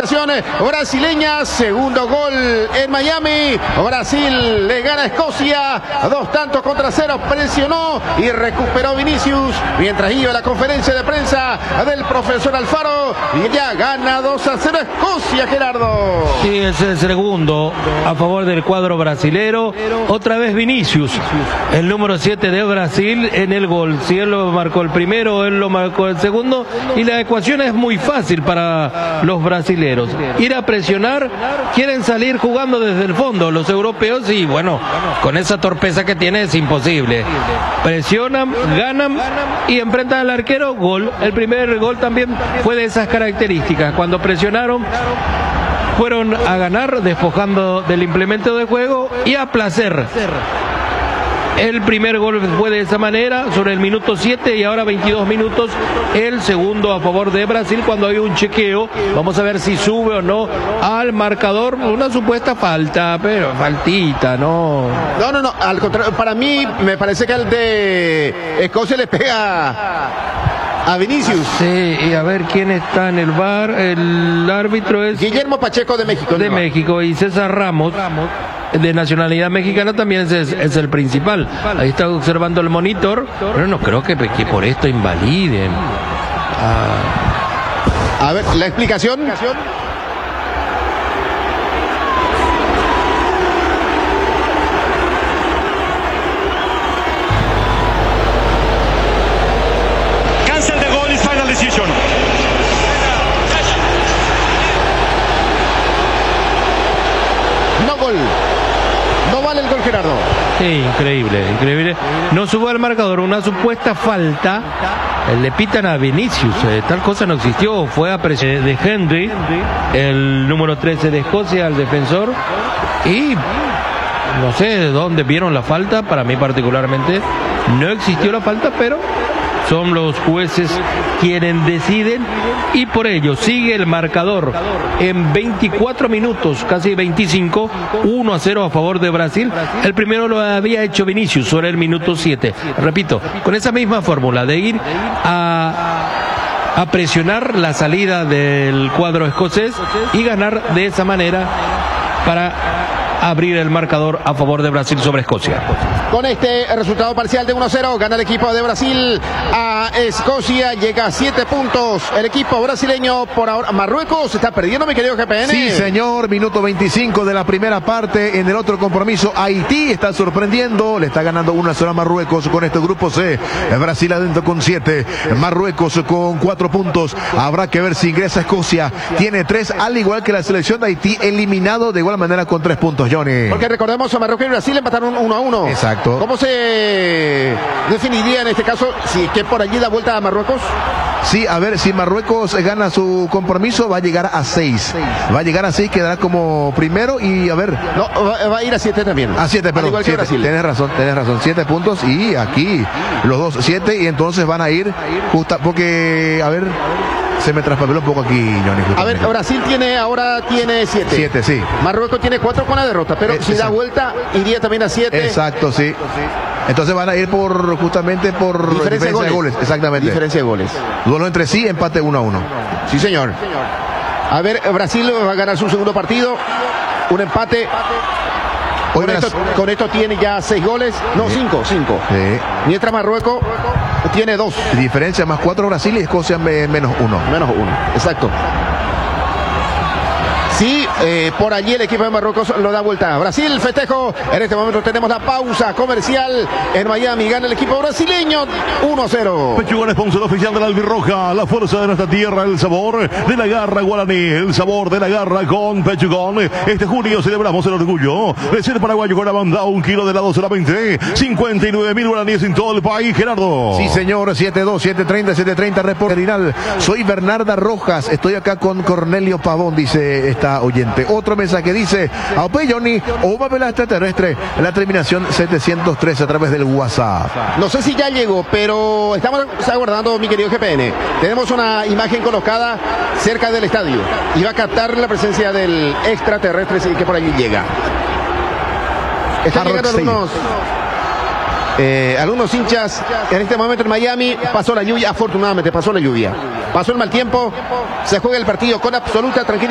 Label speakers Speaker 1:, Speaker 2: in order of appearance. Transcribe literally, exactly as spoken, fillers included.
Speaker 1: versión brasileña. Segundo gol en Miami. Brasil le gana a Escocia. Dos tantos contra cero. Presionó y recuperó Vinicius. Mientras iba a la conferencia de prensa del profesor Alfaro. Y ya gana dos a cero Escocia, Gerardo.
Speaker 2: Sí, es el segundo a favor del cuadro brasilero. Otra vez Vinicius, el número siete de Brasil en el gol. Si él lo marcó el primero, él lo marcó el segundo. Y la ecuación es muy fácil para los brasileros. Ir a presionar, quieren salir jugando desde el fondo los europeos y bueno, con esa torpeza que tiene es imposible. Presionan, ganan y enfrentan al arquero, gol. El primer gol también fue de esas características. Cuando presionaron, fueron a ganar, despojando del implemento de juego y a placer. El primer gol fue de esa manera, sobre el minuto siete y ahora veintidós minutos, el segundo a favor de Brasil cuando hay un chequeo. Vamos a ver si sube o no al marcador. Una supuesta falta, pero faltita, ¿no?
Speaker 1: No, no, no, al contrario, para mí me parece que el de Escocia le pega a Vinicius.
Speaker 2: Sí, y a ver quién está en el V A R. El árbitro es
Speaker 1: Guillermo Pacheco de México.
Speaker 2: De México, y César Ramos, de nacionalidad mexicana, también es, es el principal. Ahí está observando el monitor, pero no creo que, que por esto invaliden.
Speaker 1: Ah. A ver, la explicación.
Speaker 3: Cancel the goal is final decision.
Speaker 1: No gol. No vale el gol, Gerardo.
Speaker 2: Sí, increíble, increíble. No subo al marcador, una supuesta falta. Le pitan a Vinicius, eh, tal cosa no existió. Fue a presión de Henry, el número trece de Escocia, el defensor. Y no sé de dónde vieron la falta. Para mí particularmente no existió la falta, pero son los jueces quienes deciden, y por ello sigue el marcador en veinticuatro minutos, casi veinticinco, uno a cero a favor de Brasil. El primero lo había hecho Vinicius sobre el minuto siete. Repito, con esa misma fórmula de ir a, a presionar la salida del cuadro escocés y ganar de esa manera para abrir el marcador a favor de Brasil sobre Escocia.
Speaker 1: Con este resultado parcial de uno a cero, gana el equipo de Brasil a Escocia, llega a siete puntos. El equipo brasileño por ahora. Marruecos está perdiendo, mi querido G P N.
Speaker 4: Sí, señor, minuto veinticinco de la primera parte. En el otro compromiso, Haití está sorprendiendo, le está ganando uno a cero a Marruecos con este grupo C. Brasil adentro con siete, Marruecos con cuatro puntos. Habrá que ver si ingresa Escocia. Tiene tres, al igual que la selección de Haití, eliminado de igual manera con tres puntos. Johnny.
Speaker 1: Porque recordemos, a Marruecos y Brasil empataron uno a uno.
Speaker 4: Exacto.
Speaker 1: ¿Cómo se definiría en este caso si que por allí da vuelta a Marruecos?
Speaker 4: Sí, a ver, si Marruecos gana su compromiso, va a llegar a seis. Va a llegar a seis, quedará como primero y a ver.
Speaker 1: No, va, va a ir a siete también.
Speaker 4: A siete, perdón. Siete. Tienes razón, tienes razón. Siete puntos y aquí los dos siete, y entonces van a ir justa, porque, a ver. Se me traspapeló un poco aquí, Johnny.
Speaker 1: A ver, Brasil tiene ahora tiene siete.
Speaker 4: Siete, sí.
Speaker 1: Marruecos tiene cuatro con la derrota, pero eh, si exacto. da vuelta, iría también a siete.
Speaker 4: Exacto, sí. Entonces van a ir por justamente por
Speaker 1: diferencia, diferencia de, goles. de goles.
Speaker 4: Exactamente.
Speaker 1: Diferencia de goles.
Speaker 4: Duelo entre sí, empate uno a uno.
Speaker 1: Sí, señor. A ver, Brasil va a ganar su segundo partido. Un empate. Con esto, con esto tiene ya seis goles. No, sí. cinco, cinco. Sí. Mientras Marruecos tiene dos.
Speaker 4: Diferencia más cuatro Brasil y Escocia menos uno.
Speaker 1: Menos uno, exacto. Sí, eh, por allí el equipo de Marruecos lo da vuelta. Brasil, festejo. En este momento tenemos la pausa comercial en Miami. Gana el equipo brasileño uno a cero.
Speaker 3: Pechugón, sponsor oficial de la albirroja. La fuerza de nuestra tierra, el sabor de la garra guaraní. El sabor de la garra con Pechugón. Este junio celebramos el orgullo de ser paraguayo con la banda. Un kilo de helado solamente cincuenta y nueve mil guaraníes en todo el país, Gerardo.
Speaker 4: Sí, señor. siete dos, siete treinta, siete treinta. Reporte final. Soy Bernarda Rojas. Estoy acá con Cornelio Pavón, dice esta oyente. Otro mensaje dice: Aupe Johnny, o papel extraterrestre, la terminación setecientos trece a través del WhatsApp.
Speaker 1: No sé si ya llegó, pero estamos aguardando, mi querido G P N. Tenemos una imagen colocada cerca del estadio y va a captar la presencia del extraterrestre que por allí llega. Están llegando algunos Eh, algunos hinchas en este momento en Miami. Pasó la lluvia, afortunadamente pasó la lluvia, pasó el mal tiempo, se juega el partido con absoluta tranquilidad.